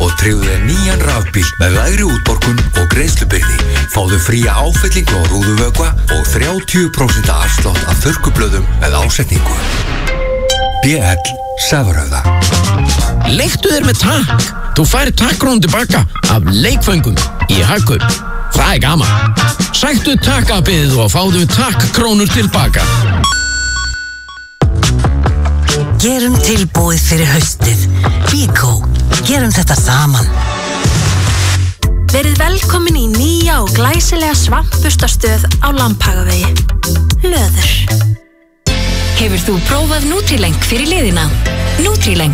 og tryggðu þér nýjan rafbíl með lægri útborgun og greiðslubyrði. Fáðu fría áfyllingu á rúðuvökva og 30% afslátt af þurrkublöðum með ásetningu. BL Safröða. Leiktu þér með takk. Þú færi takkrónu tilbaka af leikföngum í Hagkaup. Það gaman. Sæktu takkabiðið og fáðu takkrónur tilbaka. Gerum tilbúið fyrir haustið. Bíkó. Gerum þetta saman. Verið velkomin í nýja og glæsilega svampbustastöð á Lambhagavegi. Löður. Hefur þú prófað Nutrileng fyrir liðina? Nutrileng.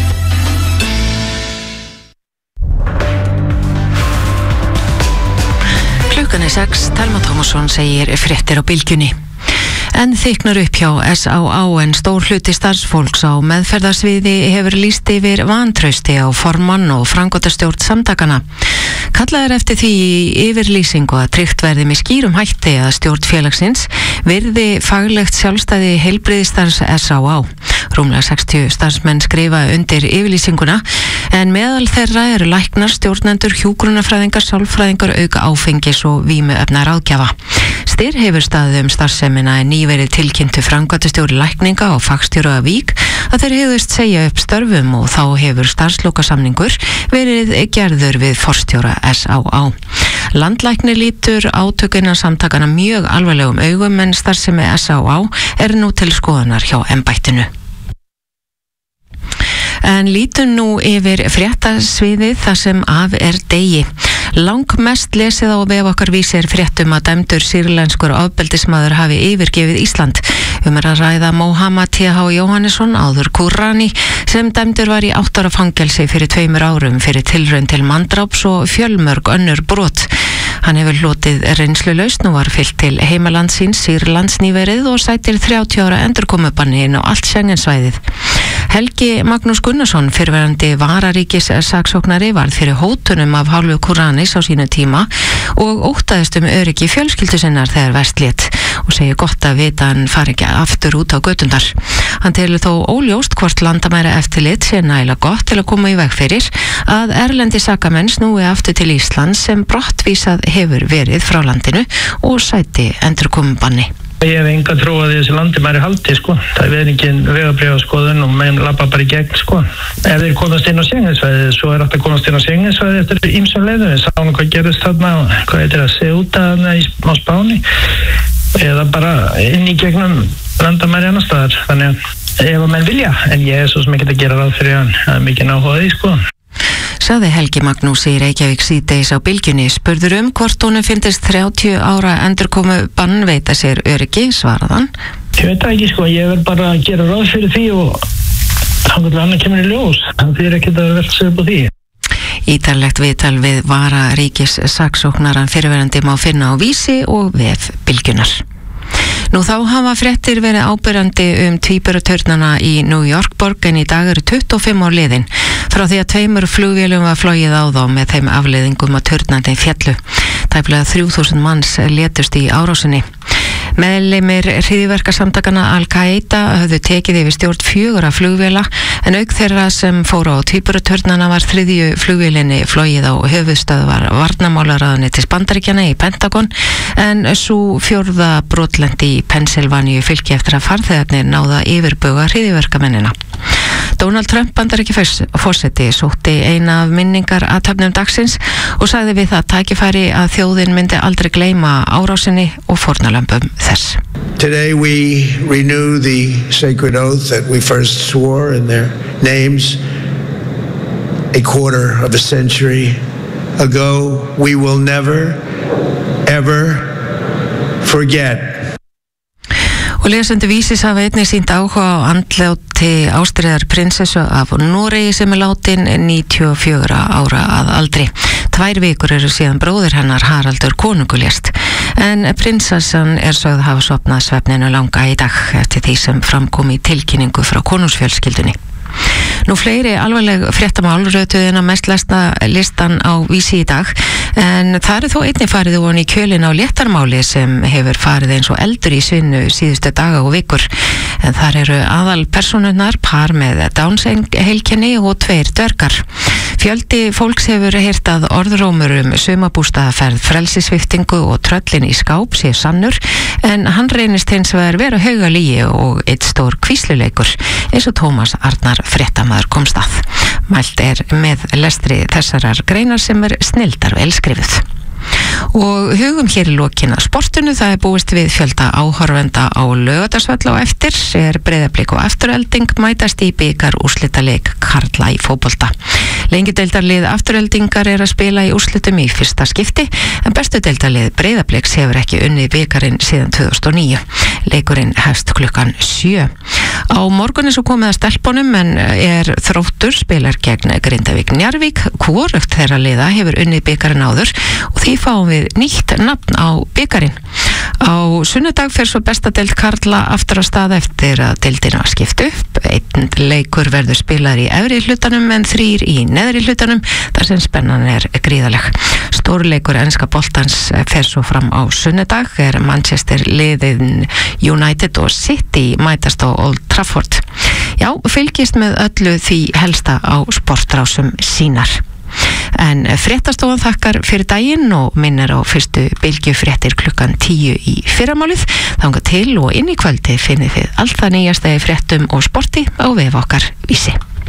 Klukkan 6, Telma Tómasson segir fréttir á bylgjunni. En þyknar upp hjá S.A.A. en stór hluti starfsfólks á meðferðarsviði hefur lýst yfir vantrausti á formann og framkvæmdastjórn samtakana. Kallað eftir því í yfirlýsingu að tryggt verði með skýrum hætti að stjórn félagsins virði faglegt sjálfstæði heilbrigðisstarfs S.A.A. Rúmlega 60 starfsmenn skrifa undir yfirlýsinguna en meðal þeirra eru læknar, stjórnendur, hjúkrunarfræðingar, sálfræðingar, auka áfengis og vímuefna ráðgjafa. Styr hefur staðið starfsemina en nýverið tilkynntu framkvæmdastjóri lækninga og fagstjóra að Vík að þeir hygðust segja upp störfum og þá hefur starfslokasamningur verið gerður við forstjóra S.A.A. Landlæknir lítur átökina samtakana mjög alvarlegum augum en starfsemi S.A.A. er nú til skoðunar hjá embættinu. En lítum nú yfir fréttasviðið þar sem af er degi. Langmest lesið á vef okkar vísir fréttum að dæmdur sýrlenskur ofbeldismaður hafi yfirgefið Ísland. Er að ræða Mohammad T.H. Jóhannesson, áður Kúrani, sem dæmdur var í 8 ára fangelsi fyrir 2 árum fyrir tilraun til manndráps og fjölmörg önnur brot. Hann hefur hlotið reynslulausn og var fylgt til heimaland síns Sýrlands nýverið og sætir 30 ára endurkomubanni inn á allt Schengen-svæðið. Helgi Magnús Gunnarsson, fyrrverandi vararíkis saksóknari, varð fyrir hótunum af hálfu Kúranis á sínu tíma og óttaðist öryggi fjölskyldu sinnar þegar verst lét og segir gott að vita hann fari ekki aftur út á götundar. Hann telur þó óljóst hvort landamæra eftirlit sé nægilega gott til að koma í veg fyrir að erlendi sakamenn snúi aftur til Íslands sem brottvísað hefur verið frá landinu og sæti endurkomubanni. Ég hef enga trú að þessi landamæri haldi, sko. Það er engin vegabréfaskoðun og menn labba bara í gegn, sko. Ef þeir komast inn á Schengen-svæðið, svo er hægt að komast inn á Schengen-svæðið eftir ýmsum leiðum. Við sáum hvað gerist þarna, hvað heitir að Ceuta á Spáni, eða bara inn í gegnum landamæri annars staðar. Þannig að ef menn vilja, en ég er svo sem ekki að gera ráð fyrir hann, það er mikið áhugaði, sko. Sagði Helgi Magnús í Reykjavík síðdegis á bylgjunni. Spurður hvort honum finnist 30 ára endurkomu bann veita sér öryggi, svaraðan. Ég veit ekki, sko, ég verð bara að gera ráð fyrir því og þannig að annar kemur í ljós. Það er ekki að velta sér upp á því. Ítarlegt viðtal við vararíkis saksóknaran fyrrverandi má finna á Vísi og vef bylgjunar. Nú þá hafa fréttir verið áberandi tvíburaturnana í New York borg en í dag eru 25 ár liðin frá því að 2 flugvélum var flogið á þá með þeim afleiðingum að turnandi féllu. Tæplega 3000 manns létust í árásinni. Meðlimir hryðjuverkasamtakana Al-Qaida höfðu tekið yfir stjórn 4 flugvéla en auk þeirra sem fóru á tvíburaturnana var 3. flugvélinni flogið á höfuðstöðvar varnarmálaráðuneytis Bandaríkjanna í Pentagon en sú 4. brotlendi í Pennsylvaníu fylgi eftir að farþegarnir náða yfirbuga hryðjuverkamennina. Donald Trump Bandaríkjaforseti sótti eina af minningar athöfnum dagsins og sagði við það tækifæri að þjóðin myndi aldrei gleyma árásinni og fórnarlömbum þess. Today we renew the sacred oath that we first swore in their names a quarter of a century ago. We will never, ever forget. Og lesendur Vísis hafa einnig sýnt áhuga á andláti ástríðar prinsessu af Noregi sem látin 94 ára að aldri. 2 vikur eru síðan bróðir hennar Haraldur konungur lést. En prinsessan er sögð hafa sofnað svefninu langa í dag eftir því sem framkom í tilkynningu frá konungsfjölskyldunni. Nú fleiri alvarleg fréttamál rötuðina mest lesna listan á Vísi í dag En það þó einnig farið von í kjölin á léttarmáli sem hefur farið eins og eldur í svinnu síðustu daga og vikur. En þar eru aðal persónurnar par með Downs-heilkenni og 2 dvergar. Fjöldi fólks hefur heyrt að orðrómur sumarbústaðaferð, frelsisviptingu og tröllin í skáp sé sannur, en hann reynist hins vegar vera haugalíi og eitt stór kvísluleikur, eins og Tómas Arnar fréttamaður komst að. Mælt með lestri þessarar greinar sem snilldar vel skrifuð. Og hugum hér í lokinu sportinu, það búist við fjölda áhorfenda á Laugardalsvelli á eftir, Breiðablik og Afturelding mætast í bikar úrslitaleik karla í fótbolta. Lengideildarlið Aftureldingar að spila í úrslitum í fyrsta skipti, en bestu deildarlið Breiðabliks hefur ekki unnið bikarinn síðan 2009. Leikurinn hefst klukkan 7. Á morgun svo komið að stelpunum, en Þróttur spilar gegn Grindavík Njarðvík. Hvorugt þeirra liða hefur unnið bikarinn áður og því fáum við nýtt nafn á bikarinn. Á sunnudag fer svo besta deild karla aftur á stað eftir að deildin var skipt upp. Einn leikur verður spilaður í efri hlutanum en 3 í neðri hlutanum, þar sem spennan gríðaleg. Stórleikur enska boltans fer svo fram á sunnudag, Manchester liðin United og City mætast á Old Trafford. Já, fylgist með öllu því helsta á sportrásum sínar. En fréttastofan þakkar fyrir daginn og minnir á fyrstu bylgjufréttir klukkan 10 í fyrramálið. Þangað til og inn í kvöldi finnið þið allt það nýjasta í fréttum og sporti á vef okkar Vísi.